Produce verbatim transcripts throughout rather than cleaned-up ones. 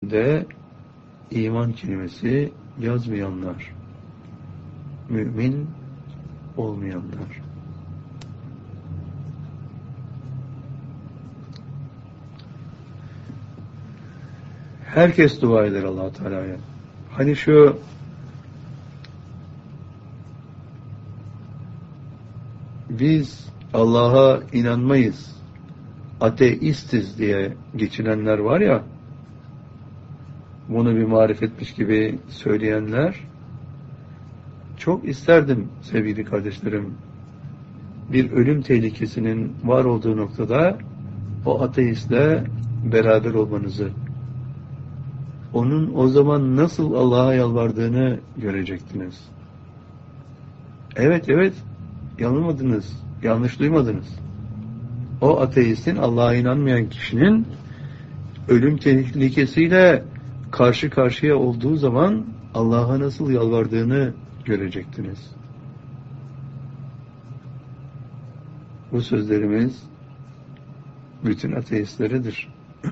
üzerinde iman kelimesi yazmayanlar, mümin olmayanlar. Herkes dua eder Allah-u Teala'ya. Hani şu biz Allah'a inanmayız, ateistiz diye geçinenler var ya, bunu bir marifetmiş gibi söyleyenler, çok isterdim sevgili kardeşlerim, bir ölüm tehlikesinin var olduğu noktada o ateistle beraber olmanızı, onun o zaman nasıl Allah'a yalvardığını görecektiniz. Evet, evet, yanılmadınız, yanlış duymadınız. O ateistin, Allah'a inanmayan kişinin ölüm tehlikesiyle karşı karşıya olduğu zaman Allah'a nasıl yalvardığını görecektiniz. Bu sözlerimiz bütün ateistleridir.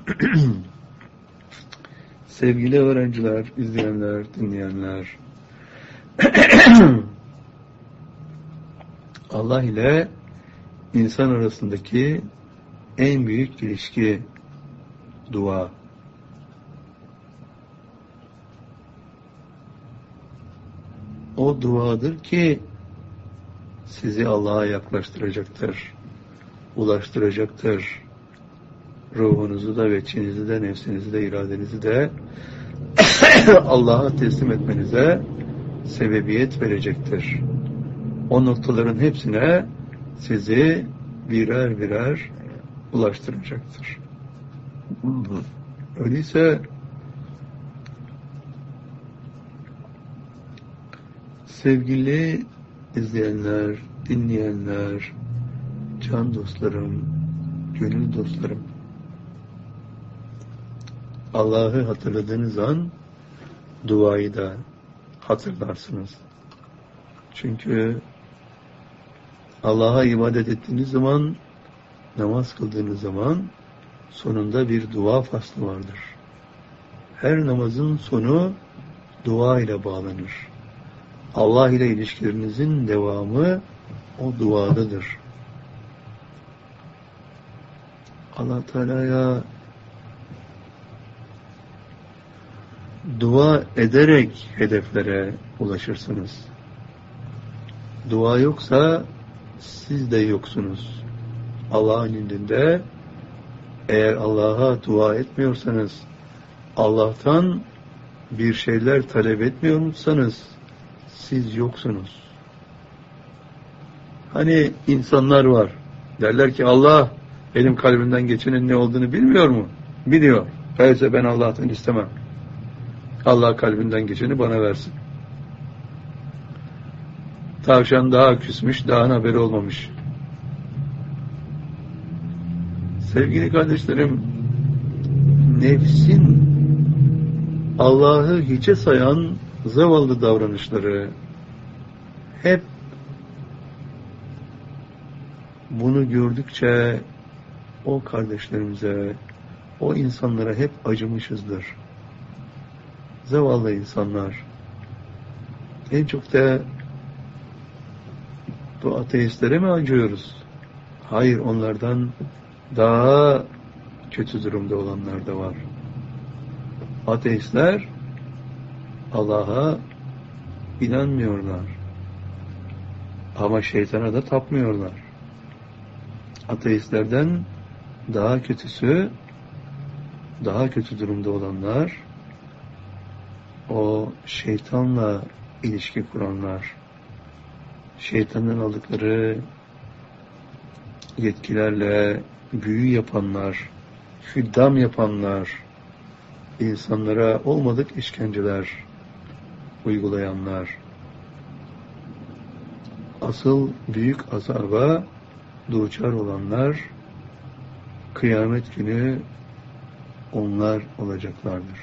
Sevgili öğrenciler, izleyenler, dinleyenler, Allah ile insan arasındaki en büyük ilişki dua. O duadır ki sizi Allah'a yaklaştıracaktır, ulaştıracaktır. Ruhunuzu da, veçinizi de, nefsinizi de, iradenizi de Allah'a teslim etmenize sebebiyet verecektir. O noktaların hepsine sizi birer birer ulaştıracaktır. Öyleyse sevgili izleyenler, dinleyenler, can dostlarım, gönül dostlarım, Allah'ı hatırladığınız an duayı da hatırlarsınız. Çünkü Allah'a ibadet ettiğiniz zaman, namaz kıldığınız zaman sonunda bir dua faslı vardır. Her namazın sonu dua ile bağlanır. Allah ile ilişkilerinizin devamı o duadadır. Allah Teala'ya dua ederek hedeflere ulaşırsınız. Dua yoksa siz de yoksunuz. Allah'ın indinde eğer Allah'a dua etmiyorsanız, Allah'tan bir şeyler talep etmiyorsanız siz yoksunuz. Hani insanlar var. Derler ki Allah benim kalbimden geçenin ne olduğunu bilmiyor mu? Biliyor. Öyleyse ben Allah'tan istemem. Allah kalbinden geçeni bana versin. Tavşan daha küsmüş, daha haberi olmamış. Sevgili kardeşlerim, nefsin Allah'ı hiçe sayan zavallı davranışları hep bunu gördükçe o kardeşlerimize, o insanlara hep acımışızdır. Zavallı insanlar. En çok da bu ateistlere mi acıyoruz? Hayır, onlardan daha kötü durumda olanlar da var. Ateistler Allah'a inanmıyorlar. Ama şeytana da tapmıyorlar. Ateistlerden daha kötüsü, daha kötü durumda olanlar, o şeytanla ilişki kuranlar, şeytanın aldıkları yetkilerle büyü yapanlar, hüddam yapanlar, insanlara olmadık işkenceler uygulayanlar, asıl büyük azaba duçar olanlar, kıyamet günü onlar olacaklardır.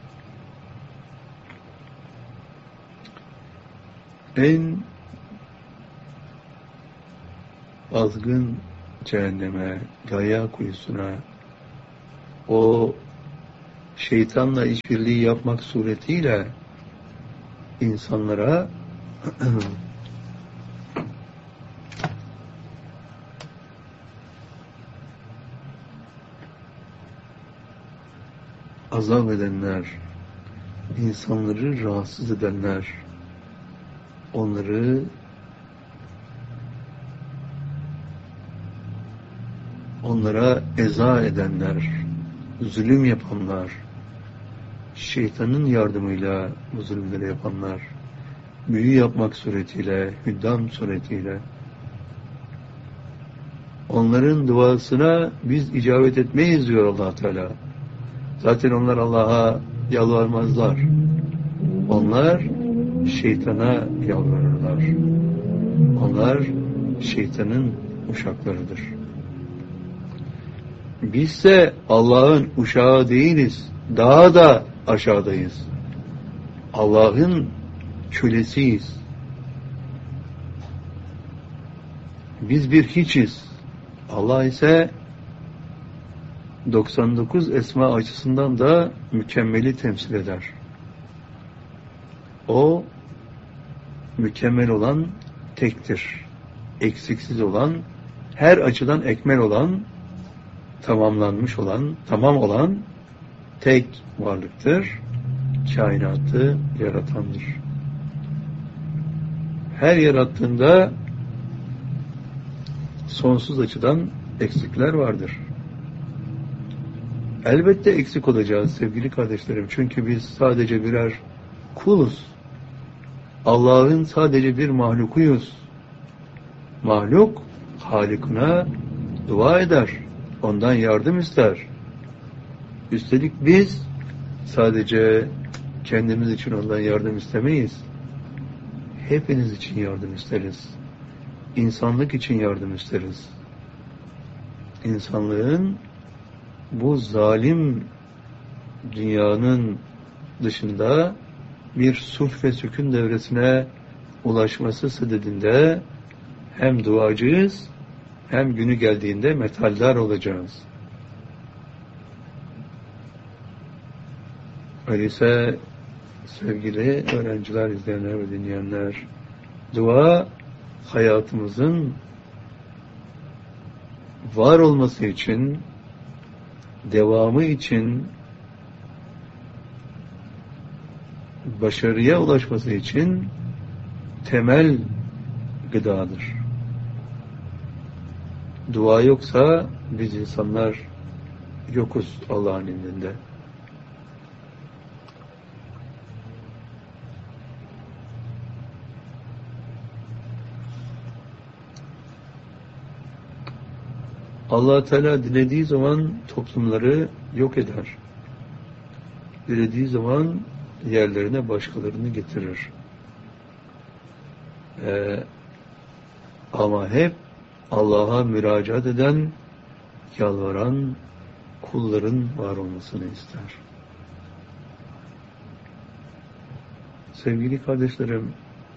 En azgın cehenneme, gaya kuyusuna, o şeytanla işbirliği yapmak suretiyle insanlara azap edenler, insanları rahatsız edenler, onları onlara eza edenler, zulüm yapanlar, şeytanın yardımıyla bu zulümleri yapanlar, büyü yapmak suretiyle, hüddam suretiyle, onların duasına biz icabet etmeyiz diyor Allah Teala. Zaten onlar Allah'a yalvarmazlar. Onlar şeytana yalvarırlar. Onlar şeytanın uşaklarıdır. Bizse Allah'ın uşağı değiliz. Daha da aşağıdayız. Allah'ın kölesiyiz. Biz bir hiçiz. Allah ise doksan dokuz esma açısından da mükemmeli temsil eder. O mükemmel olan tektir. Eksiksiz olan, her açıdan ekmel olan, tamamlanmış olan, tamam olan tek varlıktır. Kainatı yaratandır. Her yarattığında sonsuz açıdan eksikler vardır. Elbette eksik olacağız sevgili kardeşlerim. Çünkü biz sadece birer kuluz. Allah'ın sadece bir mahlukuyuz. Mahluk, Halik'ine dua eder. Ondan yardım ister. Üstelik biz sadece kendimiz için ondan yardım istemeyiz. Hepiniz için yardım isteriz. İnsanlık için yardım isteriz. İnsanlığın bu zalim dünyanın dışında bir sulh ve sükun devresine ulaşması sadedinde hem duacıyız hem günü geldiğinde metaldar olacağız. Öyleyse sevgili öğrenciler, izleyenler ve dinleyenler, dua hayatımızın var olması için, devamı için, başarıya ulaşması için temel gıdadır. Dua yoksa biz insanlar yokuz Allah'ın indinde. Allah Teala dilediği zaman toplumları yok eder. Dilediği zaman yerlerine başkalarını getirir. Ee, ama hep Allah'a müracaat eden, yalvaran kulların var olmasını ister. Sevgili kardeşlerim,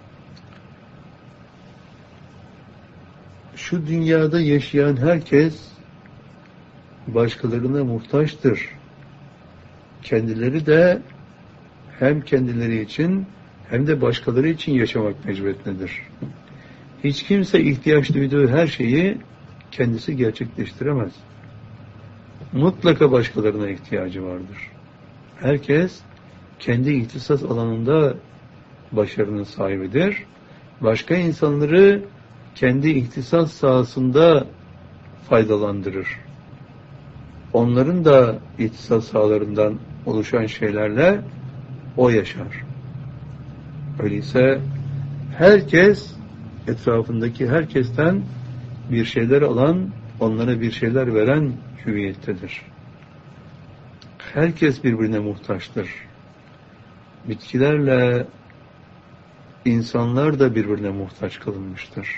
şu dünyada yaşayan herkes başkalarına muhtaçtır. Kendileri de hem kendileri için hem de başkaları için yaşamak mecburiyetindedir. Hiç kimse ihtiyaç duyduğu her şeyi kendisi gerçekleştiremez. Mutlaka başkalarına ihtiyacı vardır. Herkes kendi ihtisas alanında başarının sahibidir. Başka insanları kendi ihtisas sahasında faydalandırır. Onların da ihtisas sahalarından oluşan şeylerle o yaşar. Öyleyse herkes etrafındaki herkesten bir şeyler alan, onlara bir şeyler veren hüviyettedir. Herkes birbirine muhtaçtır. Bitkilerle insanlar da birbirine muhtaç kılınmıştır.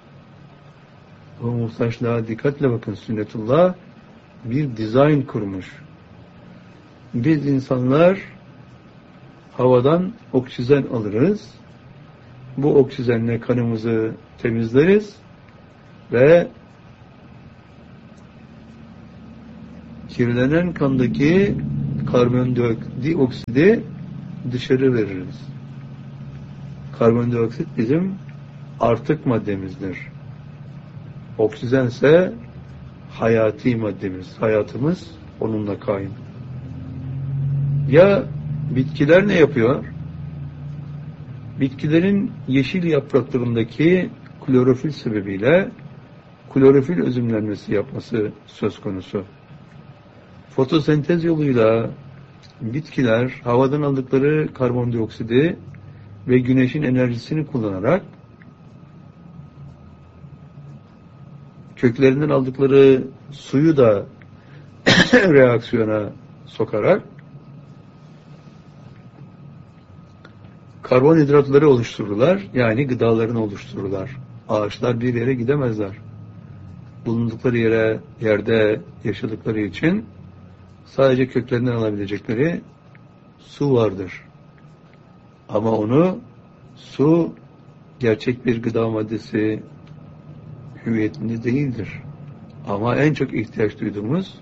O muhtaçlığa dikkatle bakın, sünnetullah bir dizayn kurmuş. Biz insanlar havadan oksijen alırız. Bu oksijenle kanımızı temizleriz ve kirlenen kandaki karbondioksidi dışarı veririz. Karbondioksit bizim artık maddemizdir. Oksijen ise hayati maddemiz. Hayatımız onunla kaim. Ya bitkiler ne yapıyor? Bitkilerin yeşil yapraklarındaki klorofil sebebiyle klorofil özümlenmesi yapması söz konusu. Fotosentez yoluyla bitkiler havadan aldıkları karbondioksidi ve güneşin enerjisini kullanarak köklerinden aldıkları suyu da reaksiyona sokarak karbonhidratları oluştururlar. Yani gıdalarını oluştururlar. Ağaçlar bir yere gidemezler. Bulundukları yere, yerde yaşadıkları için sadece köklerinden alabilecekleri su vardır. Ama onu su gerçek bir gıda maddesi hüviyetinde değildir. Ama en çok ihtiyaç duyduğumuz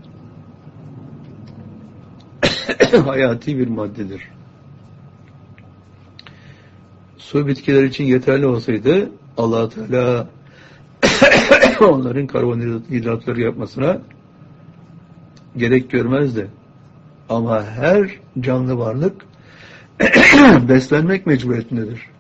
hayati bir maddedir. Su bitkiler için yeterli olsaydı Allah Teala onların karbonhidratları yapmasına gerek görmezdi. Ama her canlı varlık beslenmek mecburiyetindedir.